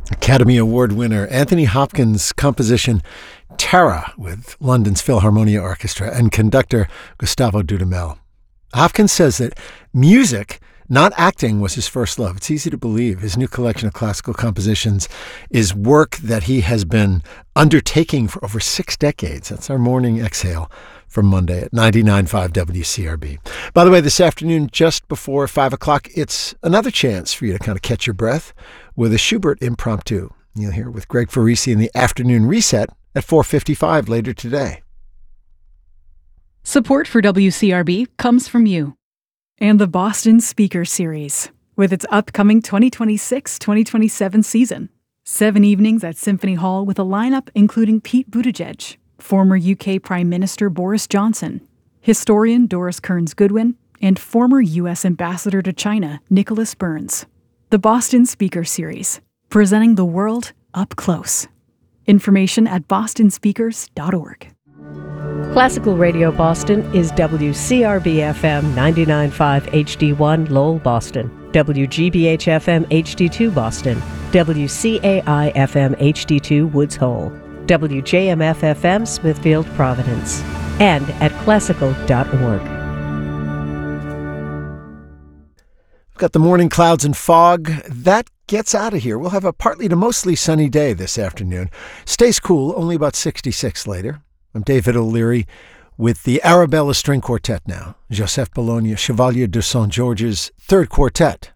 Academy Award winner Anthony Hopkins' composition Tara with London's Philharmonia Orchestra and conductor Gustavo Dudamel. Hopkins says that music, not acting, was his first love. It's easy to believe. His new collection of classical compositions is work that he has been undertaking for over 6 decades. That's our morning exhale from Monday at 99.5 WCRB. By the way, this afternoon, just before 5 o'clock, it's another chance for you to kind of catch your breath with a Schubert impromptu. You'll hear with Greg Farisi in the afternoon reset at 4:55 later today. Support for WCRB comes from you and the Boston Speaker Series with its upcoming 2026-2027 season. 7 evenings at Symphony Hall with a lineup including Pete Buttigieg, former UK Prime Minister Boris Johnson, historian Doris Kearns-Goodwin, and former U.S. Ambassador to China Nicholas Burns. The Boston Speaker Series, presenting the world up close. Information at bostonspeakers.org. Classical Radio Boston is WCRB-FM 99.5 HD1 Lowell, Boston, WGBH-FM HD2 Boston, WCAI-FM HD2 Woods Hole, WJMF-FM Smithfield, Providence, and at classical.org. We've got the morning clouds and fog. That gets out of here. We'll have a partly to mostly sunny day this afternoon. Stays cool, only about 66 later. I'm David O'Leary with the Arabella String Quartet now. Joseph Bologna, Chevalier de Saint George's Third Quartet.